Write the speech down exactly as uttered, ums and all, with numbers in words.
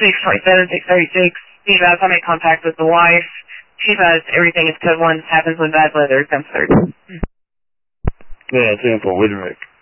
six twenty-seven, six thirty-six. Be advised, I made contact with the wife. She advised everything is code one. Happens when bad weather comes through. Yeah, ten four, wait a minute.